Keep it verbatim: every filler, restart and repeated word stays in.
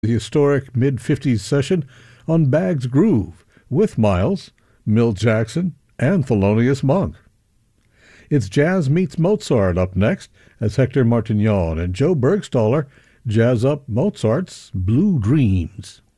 The historic mid-fifties session on Bag's Groove with Miles, Milt Jackson, and Thelonious Monk. It's Jazz Meets Mozart up next as Hector Martignon and Joe Bergstaller jazz up Mozart's Blue Dreams.